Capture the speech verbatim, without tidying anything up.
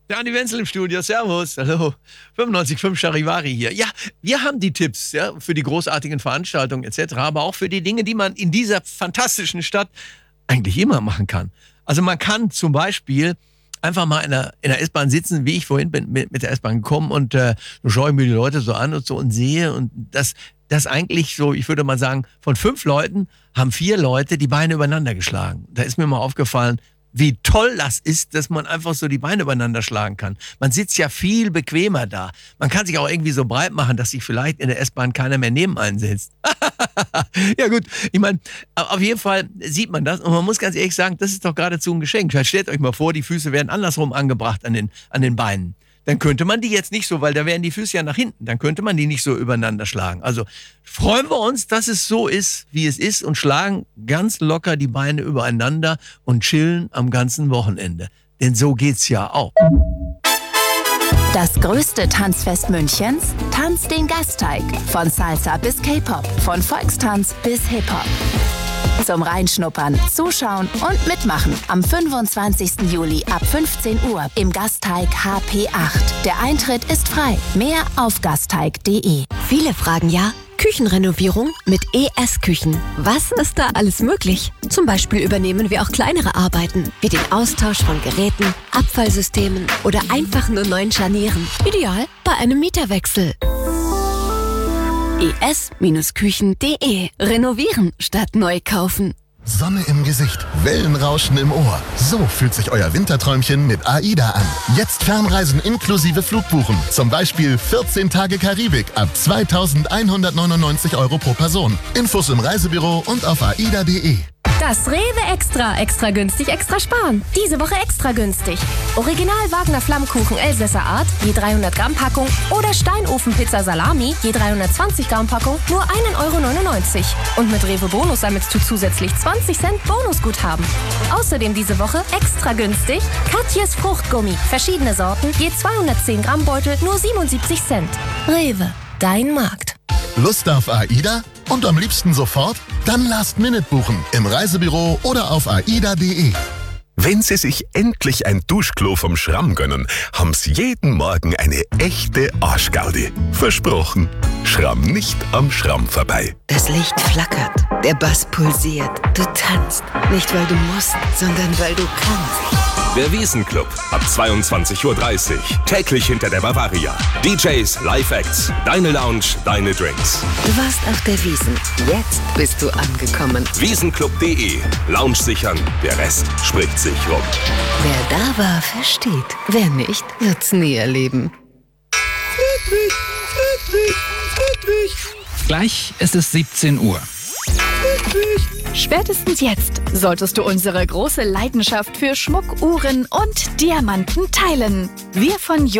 Der Andi Wenzel im Studio, servus, hallo, fünfundneunzig Komma fünf Charivari hier. Ja, wir haben die Tipps ja, für die großartigen Veranstaltungen et cetera, aber auch für die Dinge, die man in dieser fantastischen Stadt eigentlich immer machen kann. Also man kann zum Beispiel einfach mal in der, in der S-Bahn sitzen, wie ich vorhin bin mit, mit der S-Bahn gekommen und äh, so schaue ich mir die Leute so an und so und sehe und das, das eigentlich so, ich würde mal sagen, von fünf Leuten haben vier Leute die Beine übereinander geschlagen. Da ist mir mal aufgefallen, wie toll das ist, dass man einfach so die Beine übereinander schlagen kann. Man sitzt ja viel bequemer da. Man kann sich auch irgendwie so breit machen, dass sich vielleicht in der S-Bahn keiner mehr neben einen sitzt. Ja gut, ich meine, auf jeden Fall sieht man das und man muss ganz ehrlich sagen, das ist doch geradezu ein Geschenk. Stellt euch mal vor, die Füße werden andersrum angebracht an den, an den Beinen. Dann könnte man die jetzt nicht so, weil da wären die Füße ja nach hinten, dann könnte man die nicht so übereinander schlagen. Also freuen wir uns, dass es so ist, wie es ist und schlagen ganz locker die Beine übereinander und chillen am ganzen Wochenende. Denn so geht's ja auch. Das größte Tanzfest Münchens tanzt den Gasteig. Von Salsa bis K-Pop, von Volkstanz bis Hip-Hop. Zum Reinschnuppern, Zuschauen und Mitmachen am fünfundzwanzigsten Juli ab fünfzehn Uhr im Gasteig H P acht. Der Eintritt ist frei. Mehr auf gasteig punkt de. Viele fragen ja, Küchenrenovierung mit E S-Küchen. Was ist da alles möglich? Zum Beispiel übernehmen wir auch kleinere Arbeiten, wie den Austausch von Geräten, Abfallsystemen oder einfach nur neuen Scharnieren. Ideal bei einem Mieterwechsel. E S Küchen punkt de. Renovieren statt neu kaufen. Sonne im Gesicht, Wellenrauschen im Ohr. So fühlt sich euer Winterträumchen mit AIDA an. Jetzt Fernreisen inklusive Flugbuchen. Zum Beispiel vierzehn Tage Karibik ab zweitausendeinhundertneunundneunzig Euro pro Person. Infos im Reisebüro und auf aida punkt de. Das Rewe Extra. Extra günstig, extra sparen. Diese Woche extra günstig. Original Wagner Flammkuchen Elsässer Art, je dreihundert Gramm Packung oder Steinofenpizza Salami, je dreihundertzwanzig Gramm Packung, nur ein Euro neunundneunzig. Und mit Rewe Bonus sammelst du zusätzlich zwanzig Cent Bonusguthaben. Außerdem diese Woche extra günstig Katjes Fruchtgummi. Verschiedene Sorten, je zweihundertzehn Gramm Beutel, nur siebenundsiebzig Cent. Rewe, dein Markt. Lust auf AIDA? Und am liebsten sofort? Dann Last Minute buchen im Reisebüro oder auf aida punkt de. Wenn Sie sich endlich ein Duschklo vom Schramm gönnen, haben Sie jeden Morgen eine echte Arschgaudi. Versprochen. Schramm nicht am Schramm vorbei. Das Licht flackert, der Bass pulsiert. Du tanzt, nicht weil du musst, sondern weil du kannst. Der Wiesenclub ab zweiundzwanzig Uhr dreißig. Täglich hinter der Bavaria. D Js, Live-Acts, deine Lounge, deine Drinks. Du warst auf der Wiesn. Jetzt bist du angekommen. Wiesenclub punkt de. Lounge sichern, der Rest spricht sich rum. Wer da war, versteht. Wer nicht, wird's nie erleben. Friedrich, Friedrich, Friedrich. Gleich ist es siebzehn Uhr. Friedrich. Spätestens jetzt solltest du unsere große Leidenschaft für Schmuck, Uhren und Diamanten teilen. Wir von